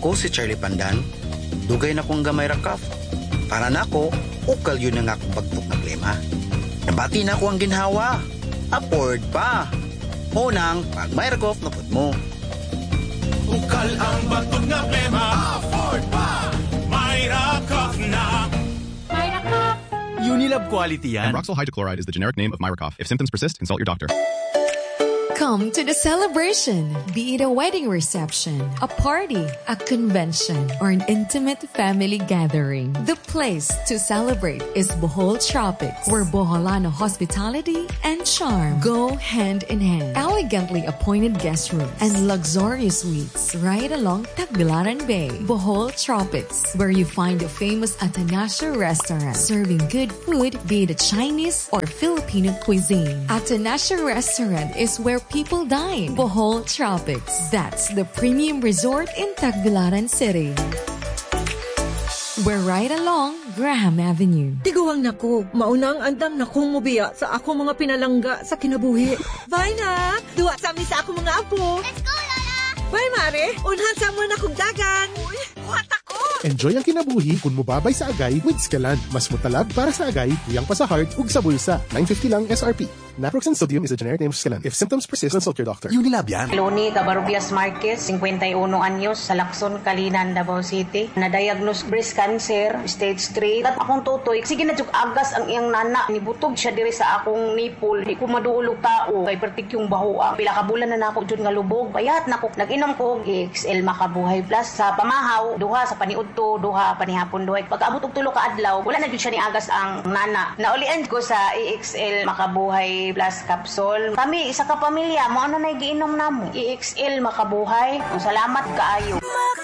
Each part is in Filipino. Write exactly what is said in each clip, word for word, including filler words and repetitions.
Ako si Charlie Pandan, dugay na kong gamay rakaf. Para na ako, ukal yun ang akong pagtuk na klima. Nabati na ako ang ginhawa. Afford pa. Unang, pag may rakaf na put mo. Ukal ang batok na klima. Afford pa. May rakaf na. May rakaf. Unilab quality yan. Ambroxol hydrochloride is the generic name of Myracough. If symptoms persist, consult your doctor. Come to the celebration, be it a wedding reception, a party, a convention, or an intimate family gathering. The place to celebrate is Bohol Tropics, where Boholano hospitality and charm go hand in hand. Elegantly appointed guest rooms and luxurious suites right along Tagbilaran Bay. Bohol Tropics, where you find the famous Atanasio restaurant, serving good food, be it a Chinese or Filipino cuisine. Atanasio restaurant is where people dine. Bohol Tropics. That's the premium resort in Tagbilaran City. We're right along Graham Avenue. Tiguang nako, maunang andam na kong mubiya sa ako mga pinalangga sa kinabuhi. Vina, duwa sa amin sa ako mga apo. Let's go, Lola! Bye, Mare. Unhan sa mo na kong dagan. Uy, buhat ako. Enjoy ang kinabuhi kung mubabay sa agay with Scalan. Mas mutalab para sa agay, tuyang pa sa heart, ug sa bulsa. nine fifty lang S R P. Naproxen sodium is a generic name of Scalan. If symptoms persist, consult your doctor. Unilab yan. Loni Cabarubias Marquez, fifty-one anyos, sa Lacson, Kalinan, Davao City. Na-diagnose breast cancer, stage three. At akong tutoy, sige na juk agas ang iyang nana. Nibutog siya diri sa akong nipple. Di ko maduulog tao. Kay pertik yung bahoa. Pila ka bulan na nako jud nga lubog. Payat na ko. Nag-inom ko E X L Makabuhay Plus sa pamahaw. Duha sa paniudto, duha panihapon duhay. Pag-abot og tulo ka adlaw, wala na jud siya ni agas ang nana. Naulian ko sa E X L Makabuhay Plus capsule. Kami isa ka pamilya mo ano na giinom namo E X L Makabuhay. Salamat kaayo.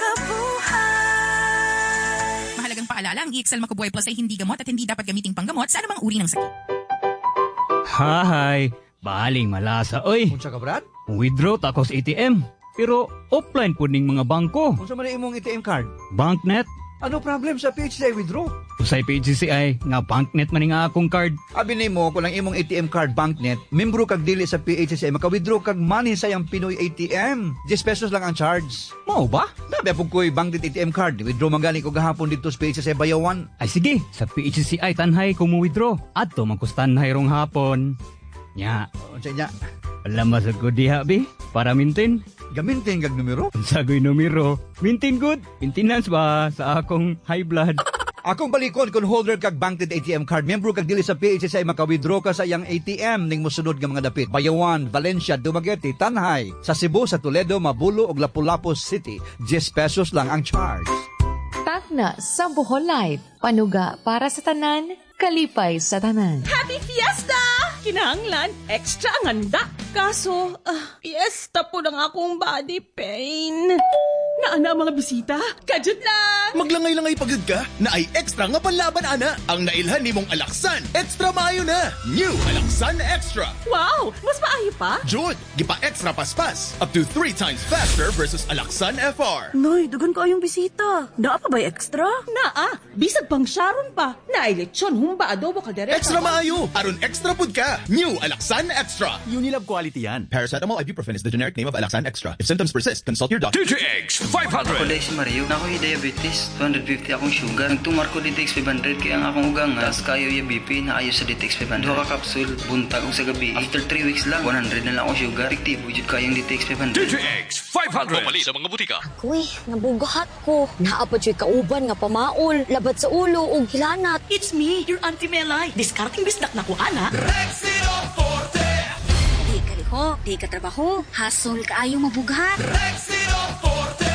Makabuhay. Mahalagang paalala, ang E X L Makabuhay Plus ay hindi gamot at hindi dapat gamiting panggamot sa anumang uri ng sakit. Hahay, baling malasa oy. Unsa ka brad? Withdraw ta ko sa A T M. Pero offline po ning mga bangko. Unsa man imong A T M card? Banknet. Ano problem sa P H C I withdraw? Usay P H C I nga banknet man nga akong card. Abi nimo kung lang imong A T M card banknet, membro kag dili sa P H C I maka-withdraw kag money sa yang Pinoy A T M. ten pesos lang ang charge. Mao ba? Nabi pug koy banknet A T M card, withdraw man gani ko gahapon dito sa P H C I Bayawan. Ay sige, sa P H C I tanhay ko mo withdraw. Adto man ko tanhay rong hapon. Nya, unsa nya? Alam mas ko diha bi para maintain. Gamintin kag numero? Sagoy numero. Maintain good. Maintenance ba sa akong high blood? Akong balikon kung holder kag banked A T M card, membro kag dili sa P H C I maka-withdraw ka sa iyang A T M ning mosunod nga mga dapit. Bayawan, Valencia, Dumaguete, Tanhay, sa Cebu, sa Toledo, Mabulo ug Lapu-Lapu City. ten pesos lang ang charge. Takna sa Bohol Life. Panuga para sa tanan, kalipay sa tanan. Happy Fiesta! Kinahanglan, extra ang handa. Kaso, uh, fiesta po ng akong body pain. Naana mga bisita? Kajut lang! Maglangay-langay pagod ka na ay extra nga panlaban ana. Ang nailhan nimong Alaksan, extra maayo na. New Alaksan Extra. Wow! Mas maayo pa? Jud, gipa extra paspas. Up to three times faster versus Alaksan F R. Noy, dugan ko yung bisita. Naa pa ba extra? Naa. Bisag pang Sharon pa. Naay lechon, humba, adobo, kaldereta. Extra maayo. Aron extra pud ka. New Alaksan Extra. Unilab quality yan. Paracetamol ibuprofen is the generic name of Alaksan Extra. If symptoms persist, consult your doctor. D J X five hundred. Ako dahil si Mario, na ako'y diabetes, two fifty akong sugar. Nagtumar ko D T X five hundred, kaya ang akong ugang nga, tas kayo yung B P na ayos sa D T X five hundred. Duha ka kapsul, buntag sa gabi. After three weeks lang, one hundred na lang akong sugar. Fiktibo, jud kayong D T X five hundred. D J X five hundred. Pumali sa mga butika. Uy, nabugahat ko. Naapad siya'y kauban nga pamaol, labat sa ulo o gilanat. It's me, your Auntie Melay. Discarding bisdak na ko, ana. Rexino Forte. Di ka liho, di ka trabaho, hasol ka ayaw mabugahat. Rexino Forte.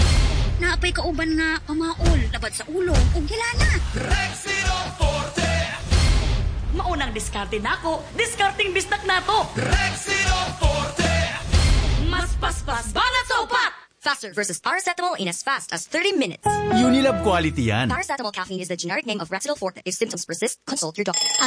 Naapay kauban nga pamaol, labat sa ulo o gilanat. Rexino Forte. Maunang diskarte na ako, discarding bisdak na to. Rexino Forte. Mas paspas, banat sa upat! Faster versus paracetamol in as fast as thirty minutes. Unilab quality yan. Paracetamol caffeine is the generic name of Rexidol Forte. If symptoms persist, consult your doctor.